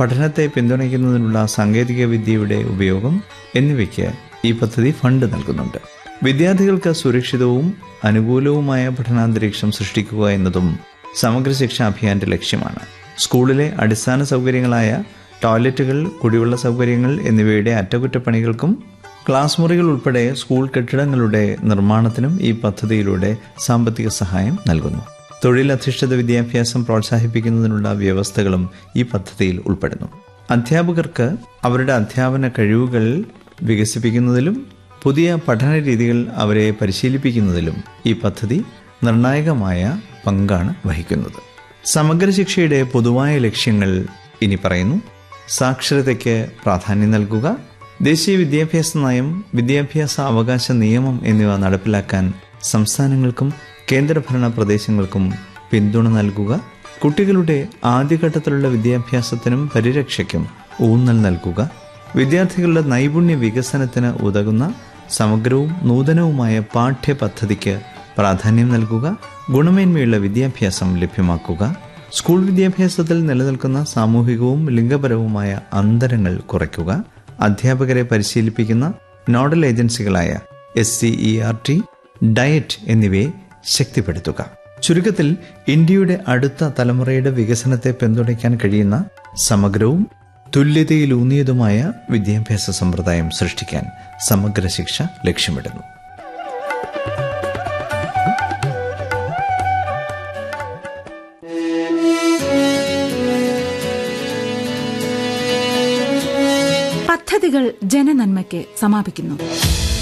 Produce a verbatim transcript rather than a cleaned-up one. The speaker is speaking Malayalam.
പഠനത്തെ പിന്തുണയ്ക്കുന്നതിനുള്ള സാങ്കേതിക വിദ്യയുടെ ഉപയോഗം എന്നിവയ്ക്ക് ഈ പദ്ധതി ഫണ്ട് നൽകുന്നുണ്ട്. വിദ്യാർത്ഥികൾക്ക് സുരക്ഷിതവും അനുകൂലവുമായ പഠനാന്തരീക്ഷം സൃഷ്ടിക്കുക എന്നതും സമഗ്ര ശിക്ഷാ അഭിയാന്റെ ലക്ഷ്യമാണ്. സ്കൂളിലെ അടിസ്ഥാന സൗകര്യങ്ങളായ ടോയ്ലറ്റുകൾ, കുടിവെള്ള സൗകര്യങ്ങൾ എന്നിവയുടെ അറ്റകുറ്റപ്പണികൾക്കും ക്ലാസ് മുറികൾ ഉൾപ്പെടെ സ്കൂൾ കെട്ടിടങ്ങളുടെ നിർമ്മാണത്തിനും ഈ പദ്ധതിയിലൂടെ സാമ്പത്തിക സഹായം നൽകുന്നു. തൊഴിലധിഷ്ഠിത വിദ്യാഭ്യാസം പ്രോത്സാഹിപ്പിക്കുന്നതിനുള്ള വ്യവസ്ഥകളും ഈ പദ്ധതിയിൽ ഉൾപ്പെടുന്നു. അധ്യാപകർക്ക് അവരുടെ അധ്യാപന കഴിവുകൾ വികസിപ്പിക്കുന്നതിലും പുതിയ പഠന രീതികൾ അവരെ പരിശീലിപ്പിക്കുന്നതിലും ഈ പദ്ധതി നിർണായകമായ പങ്കാണ് വഹിക്കുന്നത്. സമഗ്ര ശിക്ഷയുടെ പൊതുവായ ലക്ഷ്യങ്ങൾ ഇനി പറയുന്നു. സാക്ഷരതയ്ക്ക് പ്രാധാന്യം നൽകുക, ദേശീയ വിദ്യാഭ്യാസ നയം, വിദ്യാഭ്യാസ അവകാശ നിയമം എന്നിവ നടപ്പിലാക്കാൻ സംസ്ഥാനങ്ങൾക്കും കേന്ദ്രഭരണ പ്രദേശങ്ങൾക്കും പിന്തുണ നൽകുക, കുട്ടികളുടെ ആദ്യഘട്ടത്തിലുള്ള വിദ്യാഭ്യാസത്തിനും പരിരക്ഷയ്ക്കും ഊന്നൽ നൽകുക, വിദ്യാർത്ഥികളുടെ നൈപുണ്യ വികസനത്തിന് ഉതകുന്ന സമഗ്രവും നൂതനവുമായ പാഠ്യപദ്ധതിക്ക് പ്രാധാന്യം നൽകുക, ഗുണമേന്മയുള്ള വിദ്യാഭ്യാസം ലഭ്യമാക്കുക, സ്കൂൾ വിദ്യാഭ്യാസത്തിൽ നിലനിൽക്കുന്ന സാമൂഹികവും ലിംഗപരവുമായ അന്തരങ്ങൾ കുറയ്ക്കുക, അധ്യാപകരെ പരിശീലിപ്പിക്കുന്ന nodal ഏജൻസികളായ S C E R T, diet എന്നിവയെ ശക്തിപ്പെടുത്തുക. ചുരുക്കത്തിൽ, ഇന്ത്യയുടെ അടുത്ത തലമുറയുടെ വികസനത്തെ പിന്തുണയ്ക്കാൻ കഴിയുന്ന സമഗ്രവും തുല്യതയിലൂന്നിയതുമായ വിദ്യാഭ്യാസ സമ്പ്രദായം സൃഷ്ടിക്കാൻ സമഗ്ര ശിക്ഷ ലക്ഷ്യമിടുന്നു. പദ്ധതികൾ ജനനന്മയ്ക്ക് സമാപിക്കുന്നു.